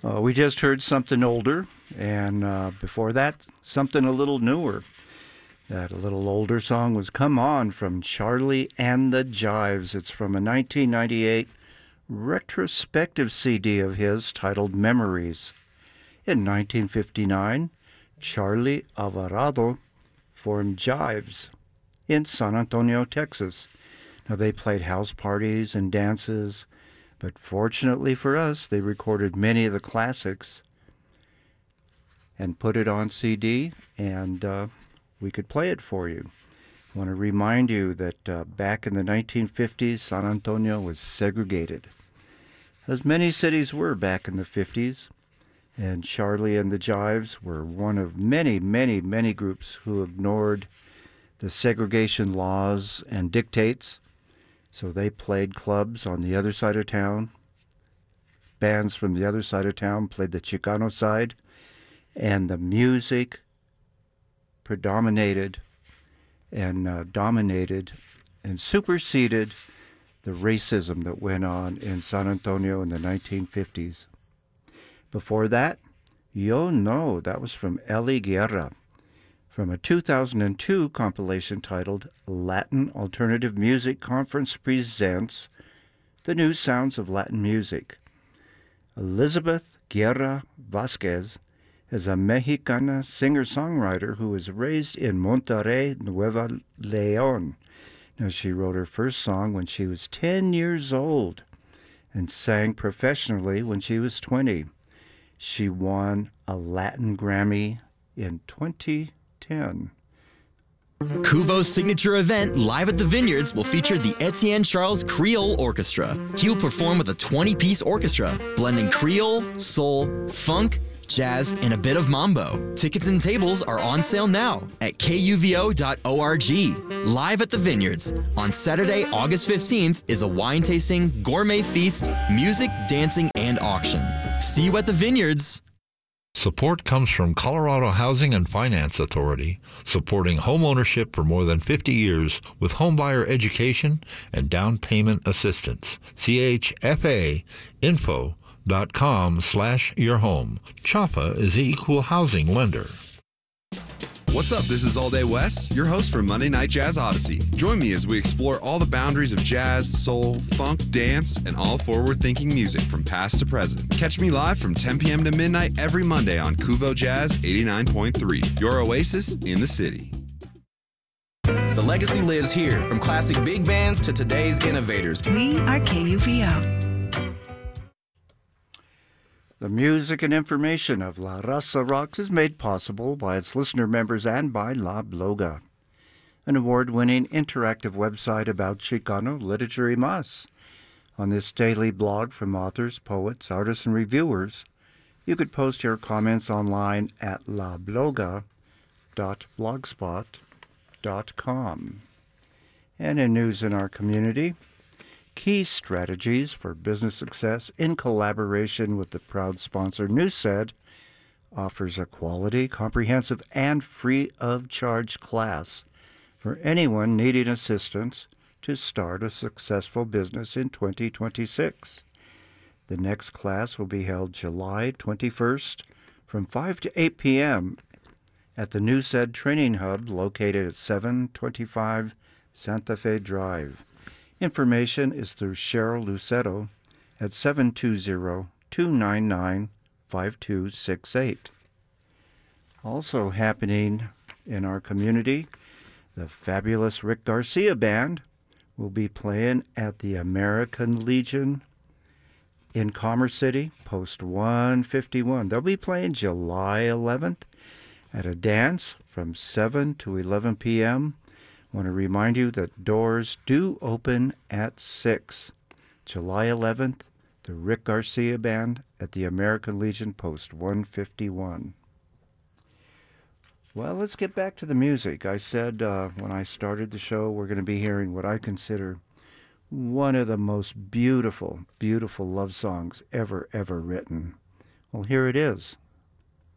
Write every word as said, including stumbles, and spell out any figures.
Uh, we just heard something older, and uh, before that, something a little newer. That a little older song was Come On from Charlie and the Jives. It's from a nineteen ninety-eight retrospective C D of his titled Memories. In nineteen fifty-nine, Charlie Alvarado formed Jives in San Antonio, Texas. Now, they played house parties and dances, but fortunately for us, they recorded many of the classics and put it on C D, and uh, we could play it for you. I want to remind you that uh, back in the nineteen fifties, San Antonio was segregated, as many cities were back in the fifties, and Charlie and the Jives were one of many, many, many groups who ignored the segregation laws and dictates. So they played clubs on the other side of town. Bands from the other side of town played the Chicano side, and the music predominated and uh, dominated and superseded the racism that went on in San Antonio in the nineteen fifties. Before that, Yo No, that was from Eli Guerra, from a two thousand two compilation titled Latin Alternative Music Conference Presents the New Sounds of Latin Music. Elizabeth Guerra Vasquez is a Mexicana singer-songwriter who was raised in Monterrey, Nuevo León. Now, she wrote her first song when she was ten years old and sang professionally when she was twenty. She won a Latin Grammy in twenty ten. Kuvo's signature event, Live at the Vineyards, will feature the Etienne Charles Creole Orchestra. He'll perform with a twenty-piece orchestra, blending Creole, soul, funk, jazz, and a bit of mambo. Tickets and tables are on sale now at K U V O dot org. Live at the Vineyards on Saturday, August fifteenth, is a wine tasting, gourmet feast, music, dancing, and auction. See you at the Vineyards. Support comes from Colorado Housing and Finance Authority, supporting home ownership for more than fifty years with homebuyer education and down payment assistance. C H F A info dot com slash your home. C H F A is the equal housing lender. What's up? This is All Day Wes, your host for Monday Night Jazz Odyssey. Join me as we explore all the boundaries of jazz, soul, funk, dance, and all forward-thinking music from past to present. Catch me live from ten p.m. to midnight every Monday on Kuvo Jazz eighty-nine point three, your oasis in the city. The legacy lives here, from classic big bands to today's innovators. We are K U V O. The music and information of La Raza Rocks is made possible by its listener members and by La Bloga, an award-winning interactive website about Chicano literature y más. On this daily blog from authors, poets, artists, and reviewers, you could post your comments online at la bloga dot blogspot dot com. And in news in our community, Key Strategies for Business Success in collaboration with the proud sponsor Newsed offers a quality, comprehensive, and free-of-charge class for anyone needing assistance to start a successful business in twenty twenty-six. The next class will be held July twenty-first from five to eight p.m. at the Newsed Training Hub located at seven twenty-five Santa Fe Drive. Information is through Cheryl Lucero at seven two zero, two nine nine, five two six eight. Also happening in our community, the fabulous Rick Garcia Band will be playing at the American Legion in Commerce City, Post one fifty-one. They'll be playing July eleventh at a dance from seven to eleven p.m. I want to remind you that doors do open at six. July eleventh, the Rick Garcia Band at the American Legion, Post one fifty-one. Well, let's get back to the music. I said uh, when I started the show, we're going to be hearing what I consider one of the most beautiful, beautiful love songs ever, ever written. Well, here it is.